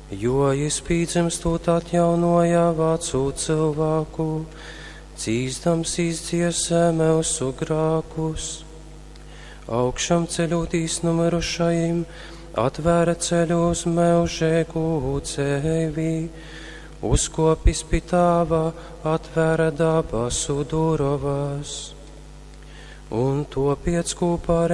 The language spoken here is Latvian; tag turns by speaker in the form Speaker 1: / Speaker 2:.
Speaker 1: jo izpīdzimstot atjaunoja vecu cilvēku, cīzdams izdzies mūsu grākus. Augšam ceļotīs numirušajiem, atvēra ceļu uz mūžīgu dzīvi, uzkopis pie Tava, atvēra dabasu durovas. Un to piec kopā ar